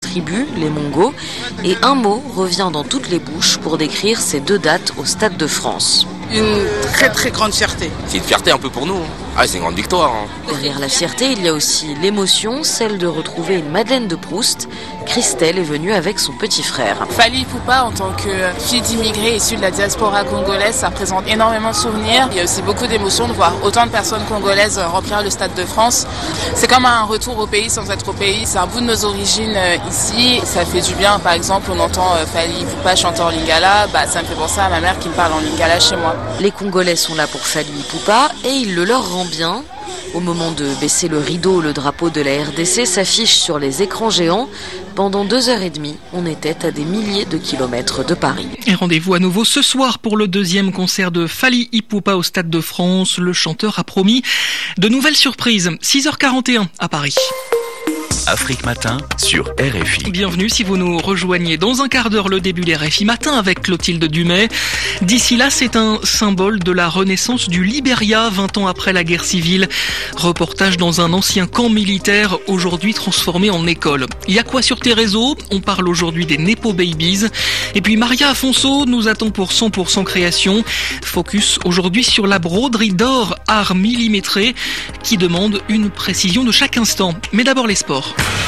tribu, les Mongos, et un mot revient dans toutes les bouches pour décrire ces 2 dates au Stade de France. Une très très grande fierté. C'est une fierté un peu pour nous. Ah, c'est une grande victoire. Derrière la fierté, il y a aussi l'émotion, celle de retrouver une Madeleine de Proust. Christelle est venue avec son petit frère. Fally Ipupa, en tant que fille d'immigrés issue de la diaspora congolaise, ça représente énormément de souvenirs. Il y a aussi beaucoup d'émotions de voir autant de personnes congolaises remplir le Stade de France. C'est comme un retour au pays sans être au pays. C'est un bout de nos origines ici. Ça fait du bien. Par exemple, on entend Fally Ipupa chanter en lingala. Ça me fait penser à ma mère qui me parle en lingala chez moi. Les Congolais sont là pour Fally Ipupa et il le leur rend bien. Au moment de baisser le rideau, le drapeau de la RDC s'affiche sur les écrans géants. Pendant 2h30, on était à des milliers de kilomètres de Paris. Et rendez-vous à nouveau ce soir pour le 2e concert de Fally Ipupa au Stade de France. Le chanteur a promis de nouvelles surprises. 6h41 à Paris. Afrique Matin sur RFI. Bienvenue si vous nous rejoignez. Dans un quart d'heure, le début des RFI Matin avec Clotilde Dumais. D'ici là, c'est un symbole de la renaissance du Libéria, 20 ans après la guerre civile. Reportage dans un ancien camp militaire, aujourd'hui transformé en école. Il y a quoi sur tes réseaux ? On parle aujourd'hui des Nepo Babies. Et puis Maria Afonso nous attend pour 100% création. Focus aujourd'hui sur la broderie d'or, art millimétré, qui demande une précision de chaque instant. Mais d'abord les sports.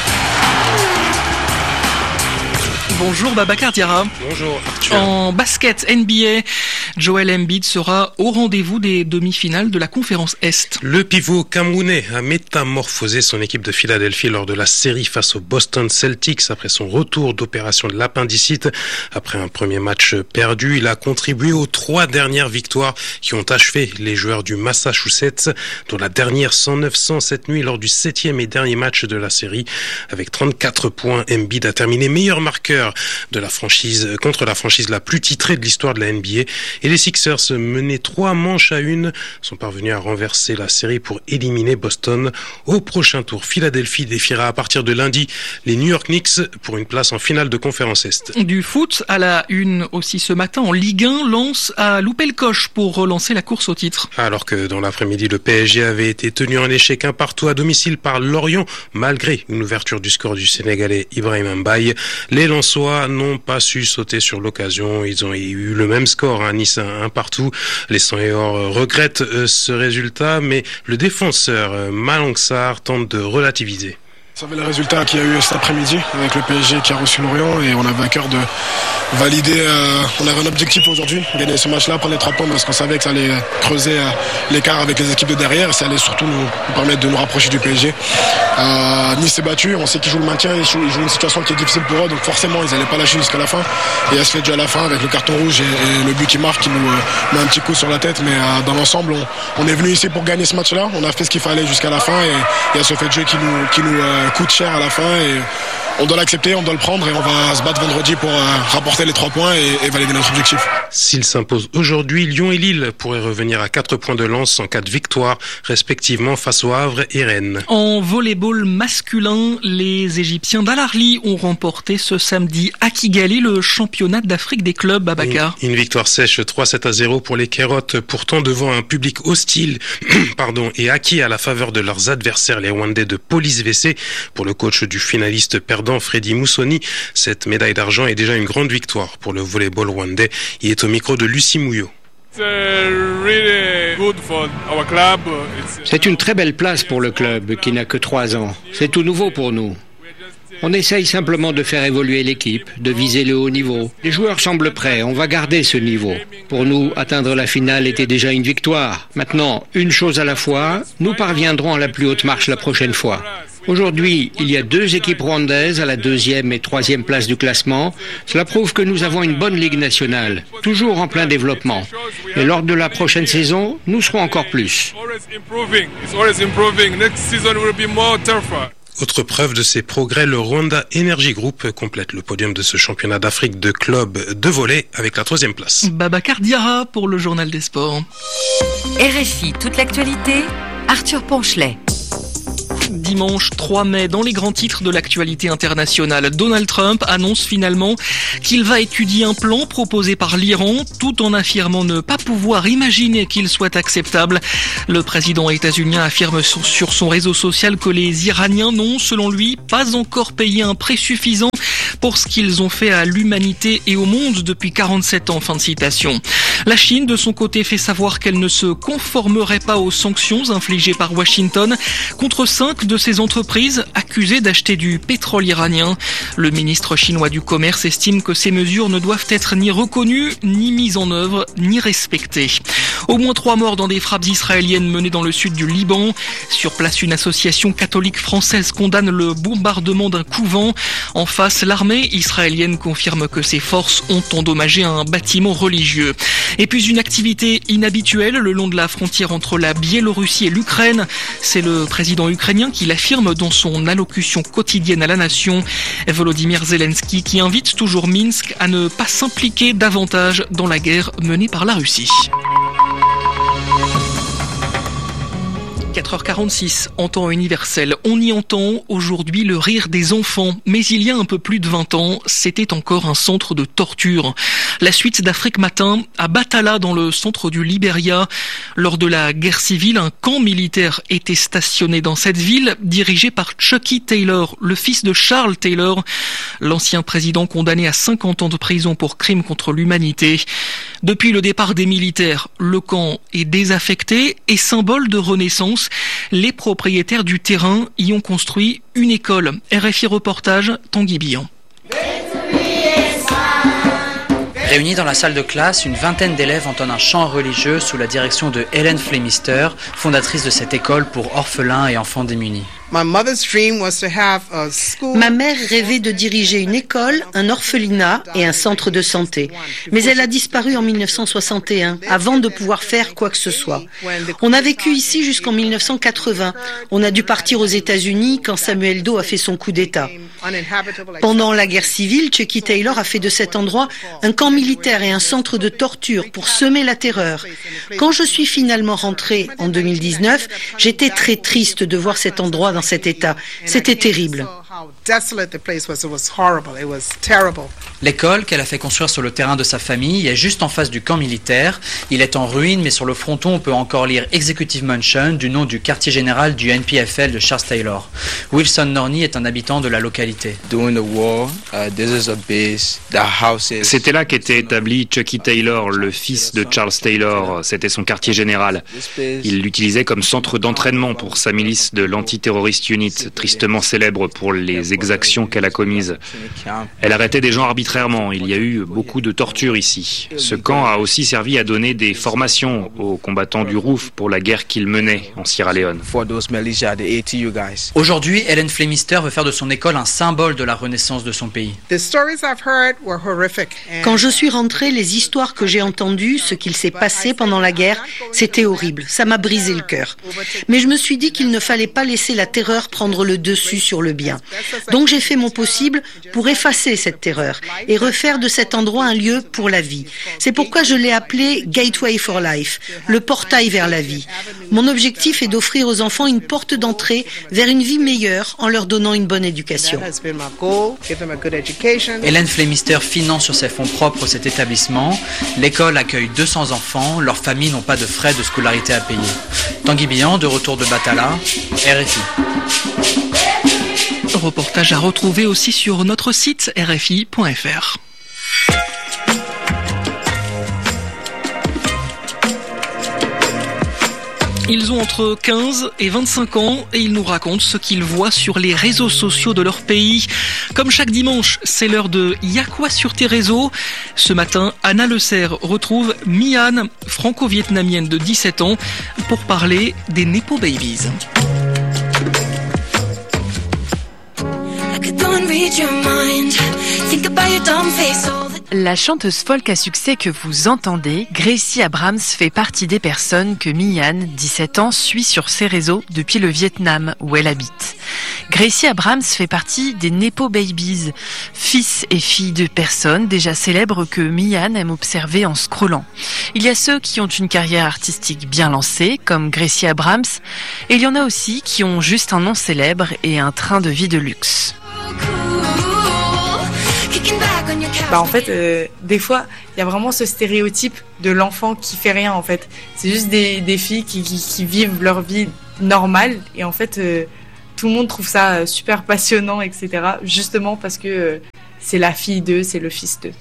Bonjour Babacar Diarra. Bonjour Arthur. En basket NBA, Joel Embiid sera au rendez-vous des demi-finales de la conférence Est. Le pivot camerounais a métamorphosé son équipe de Philadelphie lors de la série face aux Boston Celtics après son retour d'opération de l'appendicite. Après un premier match perdu, il a contribué aux 3 dernières victoires qui ont achevé les joueurs du Massachusetts, dont la dernière 109-100 cette nuit lors du 7e et dernier match de la série. Avec 34 points, Embiid a terminé meilleur marqueur de la franchise contre la franchise la plus titrée de l'histoire de la NBA. Et les Sixers, menés 3-1, sont parvenus à renverser la série pour éliminer Boston. Au prochain tour, Philadelphie défiera à partir de lundi les New York Knicks pour une place en finale de conférence Est. Du foot à la une aussi ce matin en Ligue 1, Lens a loupé le coche pour relancer la course au titre. Alors que dans l'après-midi, le PSG avait été tenu en échec 1 partout à domicile par Lorient, malgré une ouverture du score du Sénégalais Ibrahima Mbaye. Les Lensois n'ont pas su sauter sur l'occasion. Ils ont eu le même score à Nice 1 partout. Les Sang et Or regrettent ce résultat, mais le défenseur Malang Sarr tente de relativiser. Vous savez le résultat qu'il y a eu cet après-midi avec le PSG qui a reçu Lorient et on avait à cœur de valider, on avait un objectif aujourd'hui, gagner ce match-là, prendre les 3 points parce qu'on savait que ça allait creuser l'écart avec les équipes de derrière et ça allait surtout nous permettre de nous rapprocher du PSG. Nice s'est battu, on sait qu'ils jouent le maintien, ils jouent une situation qui est difficile pour eux donc forcément ils n'allaient pas lâcher jusqu'à la fin et à se fait à la fin avec le carton rouge et le but qui marque qui nous met un petit coup sur la tête mais dans l'ensemble on est venu ici pour gagner ce match-là, on a fait ce qu'il fallait jusqu'à la fin et il y a ce fait de jeu qui nous coûte cher à la fin et on doit l'accepter, on doit le prendre et on va se battre vendredi pour rapporter les 3 points et valider notre objectif. S'ils s'imposent aujourd'hui, Lyon et Lille pourraient revenir à 4 points de Lens en cas de victoire, respectivement face au Havre et Rennes. En volleyball masculin, les Égyptiens d'Al Ahly ont remporté ce samedi à Kigali le championnat d'Afrique des clubs à Bakar. Une victoire sèche 3-7-0 pour les Kairotes, pourtant devant un public hostile et acquis à la faveur de leurs adversaires, les Rwandais de Police VC. Pour le coach du finaliste perdant Freddy Moussoni, cette médaille d'argent est déjà une grande victoire pour le volleyball rwandais. Il est au micro de Lucie Mouillot. C'est une très belle place pour le club qui n'a que 3 ans. C'est tout nouveau pour nous. On essaye simplement de faire évoluer l'équipe, de viser le haut niveau. Les joueurs semblent prêts, on va garder ce niveau. Pour nous, atteindre la finale était déjà une victoire. Maintenant, une chose à la fois, nous parviendrons à la plus haute marche la prochaine fois. Aujourd'hui, il y a 2 équipes rwandaises à la 2e et 3e place du classement. Cela prouve que nous avons une bonne ligue nationale, toujours en plein développement. Et lors de la prochaine saison, nous serons encore plus. Autre preuve de ses progrès, le Rwanda Energy Group complète le podium de ce championnat d'Afrique de club de volley avec la 3e place. Babacar Diarra pour le journal des sports. RFI, toute l'actualité, Arthur Ponchelet. Dimanche 3 mai, dans les grands titres de l'actualité internationale, Donald Trump annonce finalement qu'il va étudier un plan proposé par l'Iran, tout en affirmant ne pas pouvoir imaginer qu'il soit acceptable. Le président états-unien affirme sur son réseau social que les Iraniens n'ont, selon lui, pas encore payé un prix suffisant pour ce qu'ils ont fait à l'humanité et au monde depuis 47 ans. Fin de citation. La Chine, de son côté, fait savoir qu'elle ne se conformerait pas aux sanctions infligées par Washington contre 5 de ses entreprises accusées d'acheter du pétrole iranien. Le ministre chinois du Commerce estime que ces mesures ne doivent être ni reconnues, ni mises en œuvre, ni respectées. Au moins 3 morts dans des frappes israéliennes menées dans le sud du Liban. Sur place, une association catholique française condamne le bombardement d'un couvent. En face, l'armée israélienne confirme que ses forces ont endommagé un bâtiment religieux. Et puis une activité inhabituelle le long de la frontière entre la Biélorussie et l'Ukraine. C'est le président ukrainien qui l'affirme dans son allocution quotidienne à la nation. Volodymyr Zelensky qui invite toujours Minsk à ne pas s'impliquer davantage dans la guerre menée par la Russie. 4h46 en temps universel. On y entend aujourd'hui le rire des enfants. Mais il y a un peu plus de 20 ans, c'était encore un centre de torture. La suite d'Afrique Matin, à Batala, dans le centre du Libéria. Lors de la guerre civile, un camp militaire était stationné dans cette ville, dirigé par Chucky Taylor, le fils de Charles Taylor, l'ancien président condamné à 50 ans de prison pour crimes contre l'humanité. Depuis le départ des militaires, le camp est désaffecté et symbole de renaissance. Les propriétaires du terrain y ont construit une école. RFI reportage, Tanguy Billon. Réunis dans la salle de classe, une vingtaine d'élèves entonnent un chant religieux sous la direction de Helen Flemister, fondatrice de cette école pour orphelins et enfants démunis. Ma mère rêvait de diriger une école, un orphelinat et un centre de santé. Mais elle a disparu en 1961, avant de pouvoir faire quoi que ce soit. On a vécu ici jusqu'en 1980. On a dû partir aux États-Unis quand Samuel Doe a fait son coup d'État. Pendant la guerre civile, Chucky Taylor a fait de cet endroit un camp militaire et un centre de torture pour semer la terreur. Quand je suis finalement rentrée en 2019, j'étais très triste de voir cet endroit dans cet état. C'était terrible. L'école qu'elle a fait construire sur le terrain de sa famille est juste en face du camp militaire. Il est en ruine, mais sur le fronton, on peut encore lire Executive Mansion du nom du quartier général du NPFL de Charles Taylor. Wilson Norney est un habitant de la localité. C'était là qu'était établi Chucky Taylor, le fils de Charles Taylor. C'était son quartier général. Il l'utilisait comme centre d'entraînement pour sa milice de l'Anti-Terrorist Unit, tristement célèbre pour les exactions qu'elle a commises. Elle arrêtait des gens arbitrairement. Il y a eu beaucoup de tortures ici. Ce camp a aussi servi à donner des formations aux combattants du ROUF pour la guerre qu'ils menaient en Sierra Leone. Aujourd'hui, Helen Flemister veut faire de son école un symbole de la renaissance de son pays. Quand je suis rentrée, les histoires que j'ai entendues, ce qu'il s'est passé pendant la guerre, c'était horrible. Ça m'a brisé le cœur. Mais je me suis dit qu'il ne fallait pas laisser la terreur prendre le dessus sur le bien. Donc j'ai fait mon possible pour effacer cette terreur et refaire de cet endroit un lieu pour la vie. C'est pourquoi je l'ai appelé Gateway for Life, le portail vers la vie. Mon objectif est d'offrir aux enfants une porte d'entrée vers une vie meilleure en leur donnant une bonne éducation. Helen Flemister finance sur ses fonds propres cet établissement. L'école accueille 200 enfants. Leurs familles n'ont pas de frais de scolarité à payer. Tanguy Billon, de retour de Batala, RFI. Reportage à retrouver aussi sur notre site rfi.fr. Ils ont entre 15 et 25 ans et ils nous racontent ce qu'ils voient sur les réseaux sociaux de leur pays. Comme chaque dimanche, c'est l'heure de Y'a quoi sur tes réseaux ? Ce matin, Anna Le Serre retrouve Mian, franco-vietnamienne de 17 ans, pour parler des Nepo Babies. La chanteuse folk à succès que vous entendez, Gracie Abrams, fait partie des personnes que Mian, 17 ans, suit sur ses réseaux depuis le Vietnam où elle habite. Gracie Abrams fait partie des Nepo Babies, fils et filles de personnes déjà célèbres que Mian aime observer en scrollant. Il y a ceux qui ont une carrière artistique bien lancée, comme Gracie Abrams, et il y en a aussi qui ont juste un nom célèbre et un train de vie de luxe. En fait, des fois, il y a vraiment ce stéréotype de l'enfant qui fait rien, en fait. C'est juste des filles qui vivent leur vie normale, et en fait, tout le monde trouve ça super passionnant, etc. Justement parce que c'est la fille d'eux, c'est le fils d'eux.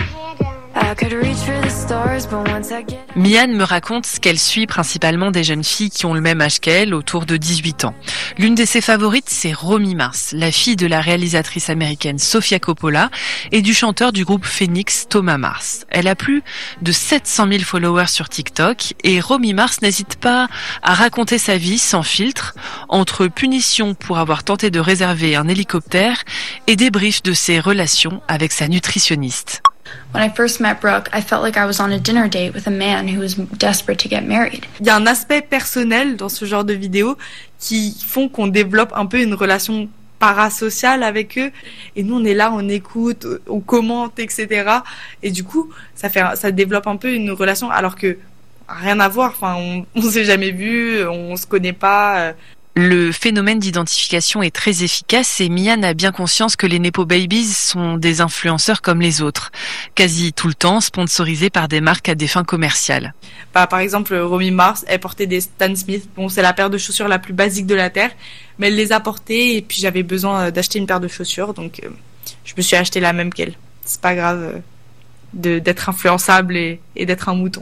Mian me raconte qu'elle suit principalement des jeunes filles qui ont le même âge qu'elle, autour de 18 ans. L'une de ses favorites, c'est Romy Mars, la fille de la réalisatrice américaine Sofia Coppola et du chanteur du groupe Phoenix, Thomas Mars. Elle a plus de 700 000 followers sur TikTok et Romy Mars n'hésite pas à raconter sa vie sans filtre, entre punitions pour avoir tenté de réserver un hélicoptère et débriefs de ses relations avec sa nutritionniste. When I first met Brooke, I felt like I was on a dinner date with a man who was desperate to get married. Il y a un aspect personnel dans ce genre de vidéos qui font qu'on développe un peu une relation parasociale avec eux. Et nous, on est là, on écoute, on commente, etc. Et du coup, ça développe un peu une relation alors que rien à voir. Enfin, on s'est jamais vu, on se connaît pas. Le phénomène d'identification est très efficace et Mian a bien conscience que les Nepo Babies sont des influenceurs comme les autres, quasi tout le temps sponsorisés par des marques à des fins commerciales. Par exemple, Romy Mars, elle portait des Stan Smith. Bon, c'est la paire de chaussures la plus basique de la Terre, mais elle les a portées et puis j'avais besoin d'acheter une paire de chaussures, donc je me suis acheté la même qu'elle. C'est pas grave d'être influençable et d'être un mouton.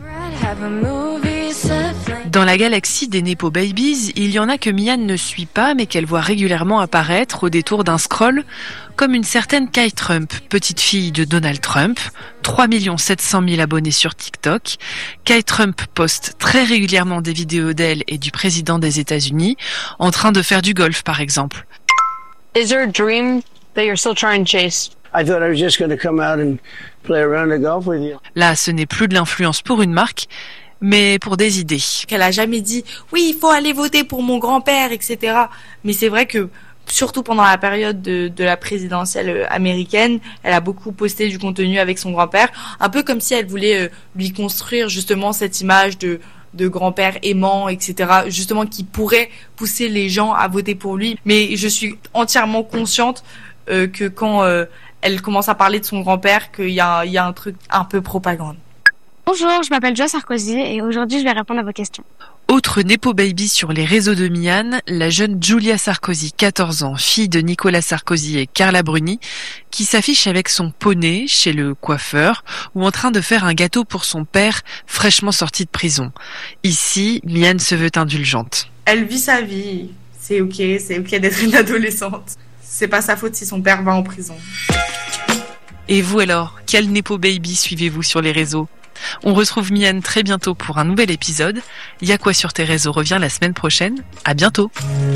Dans la galaxie des Nepo Babies, il y en a que Mian ne suit pas mais qu'elle voit régulièrement apparaître au détour d'un scroll, comme une certaine Kai Trump, petite fille de Donald Trump, 3 700 000 abonnés sur TikTok. Kai Trump poste très régulièrement des vidéos d'elle et du président des États-Unis en train de faire du golf par exemple. Is there a dream that you're still trying to chase? I thought I was just going to come out and play a round of golf with you. Là, ce n'est plus de l'influence pour une marque, mais pour des idées. Qu'elle a jamais dit « Oui, il faut aller voter pour mon grand-père, etc. » Mais c'est vrai que, surtout pendant la période de la présidentielle américaine, elle a beaucoup posté du contenu avec son grand-père, un peu comme si elle voulait lui construire justement cette image de grand-père aimant, etc., justement qui pourrait pousser les gens à voter pour lui. Mais je suis entièrement consciente que quand elle commence à parler de son grand-père, qu'il y a un truc un peu propagande. Bonjour, je m'appelle Joa Sarkozy et aujourd'hui je vais répondre à vos questions. Autre Nepo Baby sur les réseaux de Mian, la jeune Julia Sarkozy, 14 ans, fille de Nicolas Sarkozy et Carla Bruni, qui s'affiche avec son poney chez le coiffeur ou en train de faire un gâteau pour son père fraîchement sorti de prison. Ici, Mian se veut indulgente. Elle vit sa vie, c'est ok d'être une adolescente. C'est pas sa faute si son père va en prison. Et vous alors, quel Nepo Baby suivez-vous sur les réseaux ? On retrouve Mian très bientôt pour un nouvel épisode. Y'a quoi sur tes réseaux revient la semaine prochaine. À bientôt.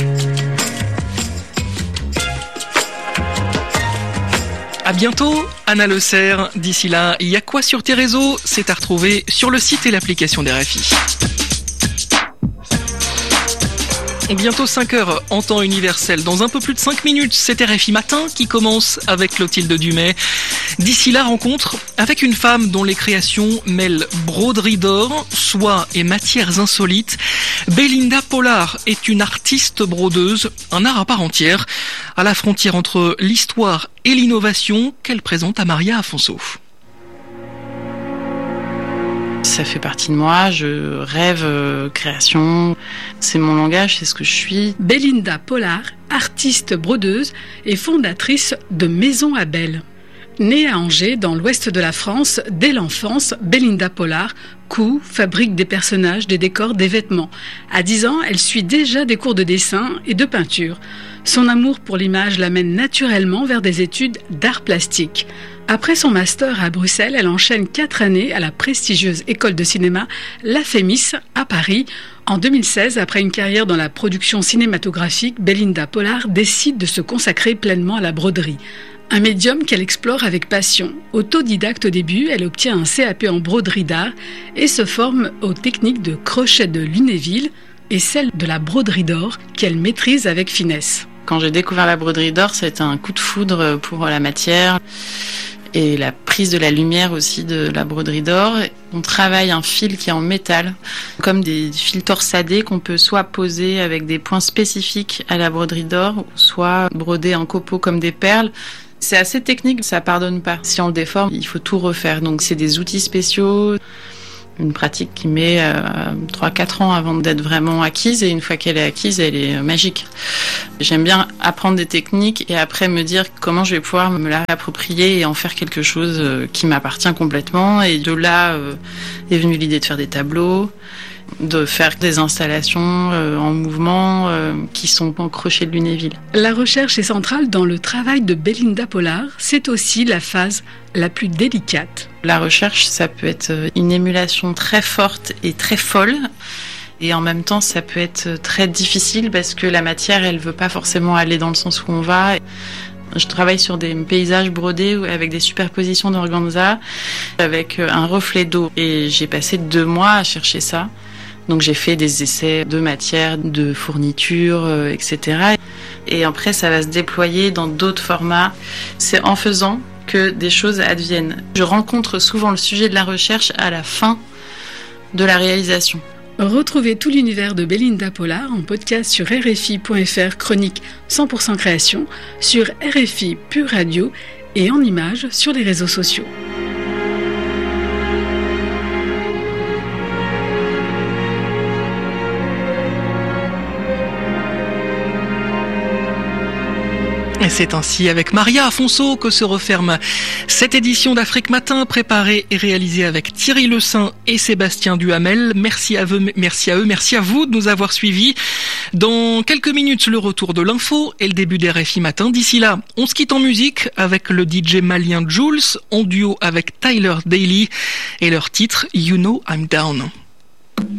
À bientôt, Anna Le Serre. D'ici là, Y'a quoi sur tes réseaux ? C'est à retrouver sur le site et l'application d'RFI. Bientôt 5h en temps universel. Dans un peu plus de 5 minutes, c'est RFI Matin qui commence avec Clotilde Dumais. D'ici là, rencontre avec une femme dont les créations mêlent broderie d'or, soie et matières insolites. Belinda Pollard est une artiste brodeuse, un art à part entière, à la frontière entre l'histoire et l'innovation qu'elle présente à Maria Afonso. Ça fait partie de moi, je rêve création, c'est mon langage, c'est ce que je suis. Belinda Pollard, artiste brodeuse et fondatrice de Maison à Belle. Née à Angers, dans l'ouest de la France, dès l'enfance, Belinda Pollard coud, fabrique des personnages, des décors, des vêtements. À 10 ans, elle suit déjà des cours de dessin et de peinture. Son amour pour l'image l'amène naturellement vers des études d'art plastique. Après son master à Bruxelles, elle enchaîne 4 années à la prestigieuse école de cinéma La Fémis à Paris. En 2016, après une carrière dans la production cinématographique, Belinda Pollard décide de se consacrer pleinement à la broderie. Un médium qu'elle explore avec passion. Autodidacte au début, elle obtient un CAP en broderie d'art et se forme aux techniques de crochet de Lunéville et celle de la broderie d'or qu'elle maîtrise avec finesse. Quand j'ai découvert la broderie d'or, c'était un coup de foudre pour la matière et la prise de la lumière aussi de la broderie d'or. On travaille un fil qui est en métal, comme des fils torsadés qu'on peut soit poser avec des points spécifiques à la broderie d'or, soit broder en copeaux comme des perles. C'est assez technique, ça pardonne pas. Si on le déforme, il faut tout refaire. Donc c'est des outils spéciaux, une pratique qui met 3-4 ans avant d'être vraiment acquise, et une fois qu'elle est acquise, elle est magique. J'aime bien apprendre des techniques et après me dire comment je vais pouvoir me la réapproprier et en faire quelque chose qui m'appartient complètement. Et de là est venue l'idée de faire des tableaux, de faire des installations en mouvement qui sont en crochet de Lunéville. La recherche est centrale dans le travail de Belinda Pollard. C'est aussi la phase la plus délicate. La recherche, ça peut être une émulation très forte et très folle. Et en même temps, ça peut être très difficile parce que la matière, elle veut pas forcément aller dans le sens où on va. Je travaille sur des paysages brodés avec des superpositions d'organza, avec un reflet d'eau. Et j'ai passé 2 mois à chercher ça. Donc j'ai fait des essais de matière, de fournitures, etc. Et après, ça va se déployer dans d'autres formats. C'est en faisant que des choses adviennent. Je rencontre souvent le sujet de la recherche à la fin de la réalisation. Retrouvez tout l'univers de Belinda Pollard en podcast sur RFI.fr, chronique 100% création, sur RFI Pure Radio et en images sur les réseaux sociaux. Et c'est ainsi avec Maria Afonso que se referme cette édition d'Afrique Matin, préparée et réalisée avec Thierry Le Saint et Sébastien Duhamel. Merci à eux, merci à vous de nous avoir suivis. Dans quelques minutes, le retour de l'info et le début d'RFI Matin. D'ici là, on se quitte en musique avec le DJ malien Jules, en duo avec Tyler Daly et leur titre You Know I'm Down.